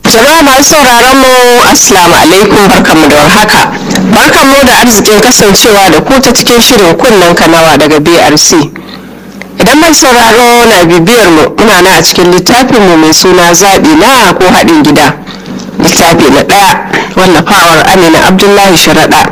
Jama'a masu sauraron mu assalamu alaikum, barkanmu da warhaka. Barkanmu da arzikin kasancewa da ku ta cikin shirin kunnen kanawa daga BRC. Idan mai sauraro na bibiyar mu, muna na a cikin littafin mu mai suna zaɓi na ko haɗin gida. Littafi na 1 wallafawar Amina Abdullahi Sharaɗa.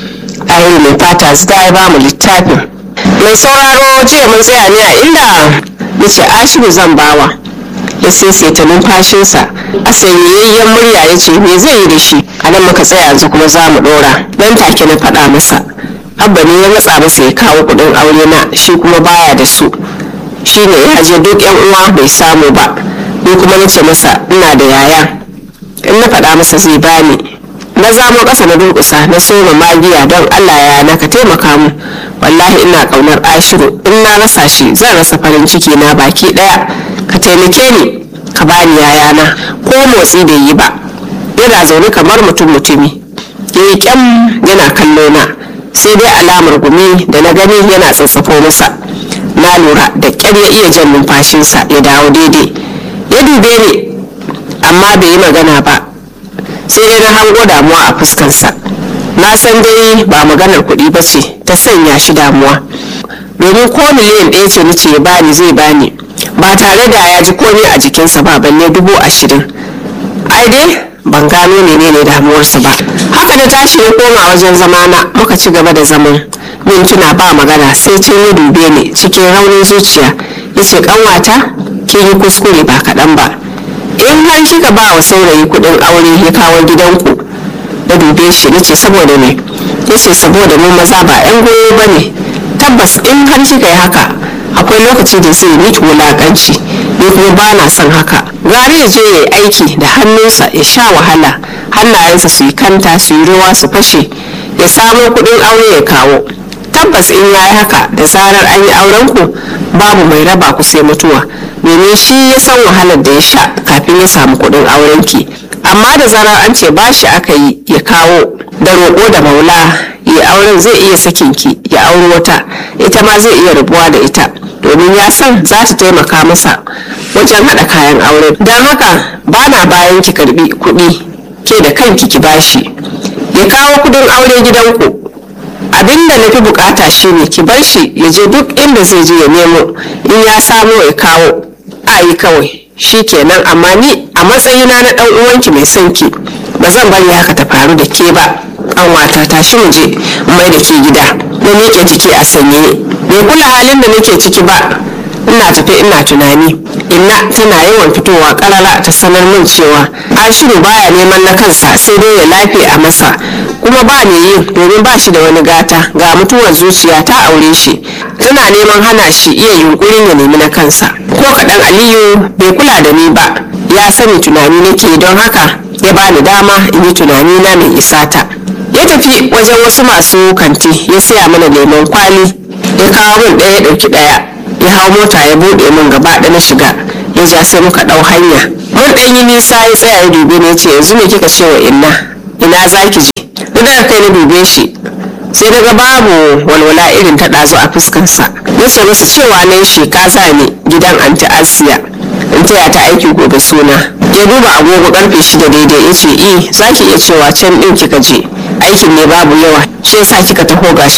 Ayi mai fata zai ba mu littafin. Mai sauraro jiya mun tsaya ne a inda yace Ashiru zan bawa. Ya saisaita numfashinsa a sanyayyen murya ya ce me zai yi da shi. A nan muka tsaya, yanzu kuma za mu ɗora. Nan take na faɗa masa abba ne ya matsa masa ya kawo kuɗin aure na, shi kuma baya da su. Shi ne ya je duk yan uwa bai samu ba. Ni kuma na ce masa ina da yaya, in na faɗa masa zai bani. Na zamo ƙasa na durƙusa na soma magiya, don Allah ya na ka taimaka mu. Wallahi ina ƙaunar Ashiru, in na rasa shi zan rasa farin ciki na baki ɗaya. Ka taimake ni ka bani yayana. Ko motsi bai yi ba, yana zaune kamar mutumi. Yayi kyam yana kallo na, sai dai alamar gumi da na gani yana tsatsafo masa. Na lura da ƙyar ya iya jan numfashinsa ya dawo daidai. Ya dube ni amma bai yi magana ba, sai dai na hango damuwa a fuskarsa. Na san dai ba maganar kuɗi ba ce ta sanya shi damuwa, domin ko miliyan 1 ce nace ya bani zai bani ba tare da ya ji komai a jikinsa ba, balle 20,000. Ai dai ban gano menene damuwarsa ba. Haka na tashi ya koma wajen zamana, muka ci gaba da zaman mintuna ba magana. Sai can ya dube ni cikin raunin zuciya ya ce ƙanwata kin yi kuskure ba kaɗan ba. In har kika ba wa saurayi kuɗin aure ya kawo gidanku. Na dube shi na ce saboda me? Ya ce saboda mu maza ba 'yan goyo ba ne. Tabbas in har kika yi haka akwai lokaci da zai miki wulakanci, ni kuma ba na son haka. Gari ya je ya yi aiki da hannunsa ya sha wahala, hannayensa su yi kanta su yi ruwa su fashe, ya samo kuɗin aure ya kawo. Tabbas in ya yi haka da zarar an yi auren ku babu mai raba ku sai mutuwa, domin shi ya san wahalar da ya sha kafin ya samu kuɗin aurenki. Amma da zarar an ce bashi aka yi ya kawo da roƙo da maula, ya auren zai iya sakinki ya auri wata, ita ma zai iya rabuwa da ita, domin ya san za ta taimaka masa wajen haɗa kayan aure. Don haka ba na bayan ki karbi kuɗi ke da kanki ki bashi ya kawo kuɗin aure gidanku. Abinda na fi bukata shine ki bar shi ya je duk inda zai je ya nemo, in ya samo ya kawo a yi kawai shi kenan. Amma ni a matsayina na ɗan uwanki mai son ki ba zan bari haka ta faru da ke ba. Ƙanwata tashi mu je mai da ke gida. Na miƙe jiki a sanye, bai kula halin da nake ciki ba. Ina tafe ina tunani. Inna tana yawan fitowa ƙarara ta sanar min cewa Ashiru baya neman na kansa, sai dai ya lafe a masa, kuma ba me yi domin ba shi da wani gata, ga mutuwar zuciya ta aure shi. Tana neman hana shi iya yunkurin ya nemi na kansa. Ko kaɗan Aliyu bai kula da ni ba, ya sani tunani nake, don haka ya bani dama in yi tunani na mai isata. Ya tafi wajen wasu masu kanti ya siya mana lemon kwali, ya kawo min ɗaya ya ɗauki ɗaya. Ya hau mota ya buɗe min gaba da na shiga, ya ja sai muka ɗau hanya. Mun ɗan yi nisa ya tsaya ya dube ni ya ce yanzu me kika ce wa ina za ki je? Na daga kai na dube shi, sai daga babu walwala irin ta ɗazu a fuskarsa. Ya ce masa cewa na yi sheka za ni gidan anti Asiya in taya ta aiki gobe suna. Ya duba agogo karfe 6 daidai ya ce za ki iya cewa can ɗin kika je, aikin ne babu yawa shi yasa kika taho gashi